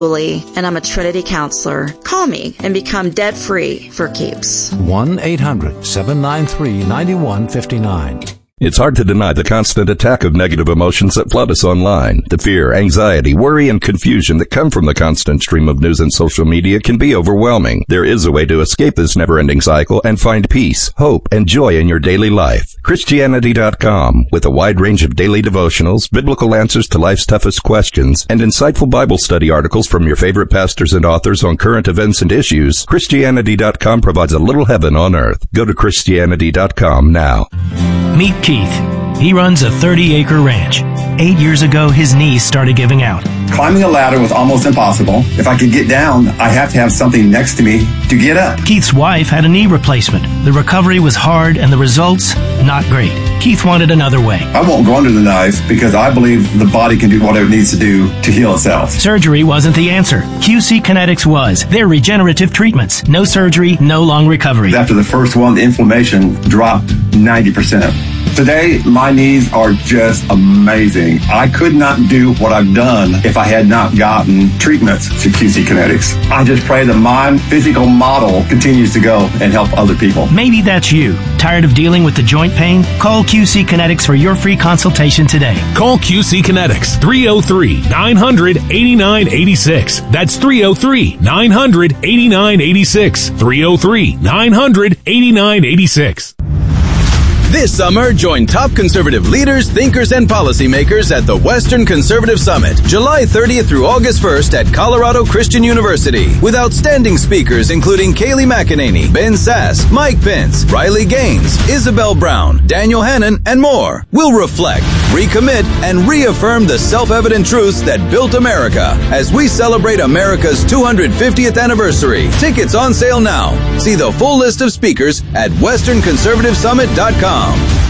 and I'm a Trinity counselor. Call me and become debt-free for keeps. 1-800-793-9159. It's hard to deny the constant attack of negative emotions that flood us online. The fear, anxiety, worry, and confusion that come from the constant stream of news and social media can be overwhelming. There is a way to escape this never-ending cycle and find peace, hope, and joy in your daily life. Christianity.com, with a wide range of daily devotionals, biblical answers to life's toughest questions, and insightful Bible study articles from your favorite pastors and authors on current events and issues, Christianity.com provides a little heaven on earth. Go to Christianity.com now. Meet Keith. He runs a 30-acre ranch. 8 years ago, his knees started giving out. Climbing a ladder was almost impossible. If I could get down, I have to have something next to me to get up. Keith's wife had a knee replacement. The recovery was hard and the results, not great. Keith wanted another way. I won't go under the knife because I believe the body can do whatever it needs to do to heal itself. Surgery wasn't the answer. QC Kinetics was. They're regenerative treatments. No surgery, no long recovery. After the first one, the inflammation dropped 90%. Today, my knees are just amazing. I could not do what I've done if I had not gotten treatments to QC Kinetics. I just pray that my physical model continues to go and help other people. Maybe that's you. Tired of dealing with the joint pain? Call QC Kinetics for your free consultation today. Call QC Kinetics, 303-900-8986. That's 303-900-8986. 303-900-8986. This summer, join top conservative leaders, thinkers, and policymakers at the Western Conservative Summit, July 30th through August 1st at Colorado Christian University, with outstanding speakers including Kayleigh McEnany, Ben Sass, Mike Pence, Riley Gaines, Isabel Brown, Daniel Hannan, and more. We'll reflect, recommit, and reaffirm the self-evident truths that built America as we celebrate America's 250th anniversary. Tickets on sale now. See the full list of speakers at westernconservativesummit.com.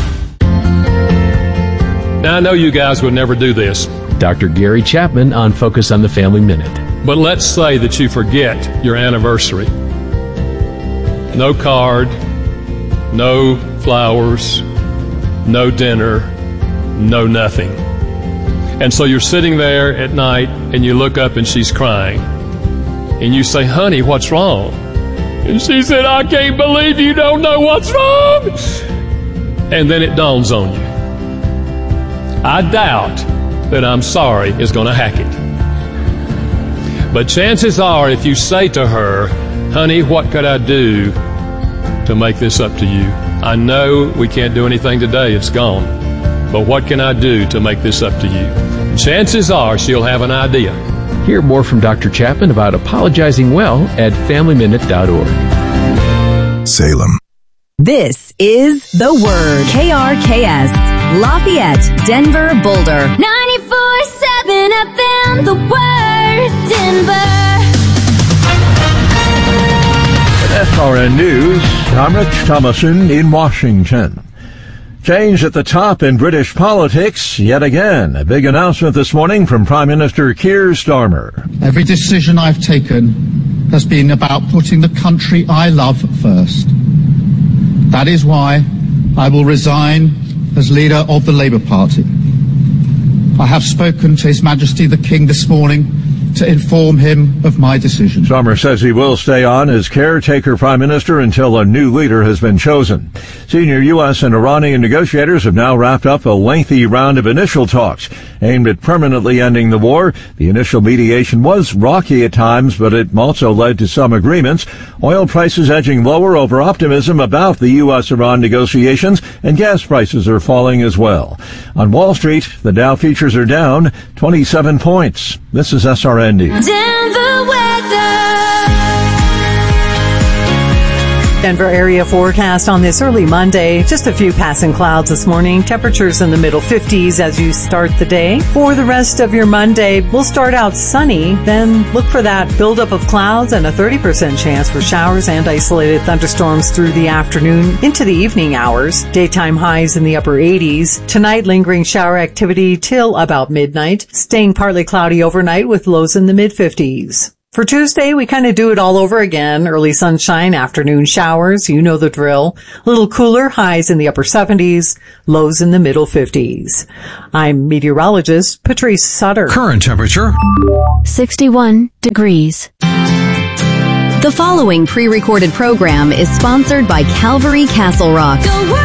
Now, I know you guys would never do this. Dr. Gary Chapman on Focus on the Family Minute. But let's say that you forget your anniversary. No card, no flowers, no dinner, no nothing. And so you're sitting there at night and you look up and she's crying. And you say, honey, what's wrong? And she said, I can't believe you don't know what's wrong. And then it dawns on you. I doubt that I'm sorry is going to hack it. But chances are, if you say to her, honey, what could I do to make this up to you? I know we can't do anything today. It's gone. But what can I do to make this up to you? Chances are she'll have an idea. Hear more from Dr. Chapman about apologizing well at FamilyMinute.org. Salem. This is The Word. KRKS. Lafayette, Denver, Boulder. 94.7 FM. The Word. Denver. SRN News, I'm Rich Thomason in Washington. Change at the top in British politics, yet again. A big announcement this morning from Prime Minister Keir Starmer. Every decision I've taken has been about putting the country I love first. That is why I will resign as leader of the Labour Party. I have spoken to His Majesty the King this morning to inform him of my decision. Starmer says he will stay on as caretaker prime minister until a new leader has been chosen. Senior U.S. and Iranian negotiators have now wrapped up a lengthy round of initial talks aimed at permanently ending the war. The initial mediation was rocky at times, but it also led to some agreements. Oil prices edging lower over optimism about the U.S.-Iran negotiations, and gas prices are falling as well. On Wall Street, the Dow futures are down 27 points. This is SRN News. Denver weather. Denver area forecast on this early Monday. Just a few passing clouds this morning. Temperatures in the middle 50s as you start the day. For the rest of your Monday, we'll start out sunny, then look for that buildup of clouds and a 30% chance for showers and isolated thunderstorms through the afternoon into the evening hours. Daytime highs in the upper 80s. Tonight, lingering shower activity till about midnight. Staying partly cloudy overnight with lows in the mid 50s. For Tuesday, we kind of do it all over again. Early sunshine, afternoon showers, you know the drill. A little cooler, highs in the upper 70s, lows in the middle 50s. I'm meteorologist Patrice Sutter. Current temperature 61 degrees. The following pre-recorded program is sponsored by Calvary Castle Rock.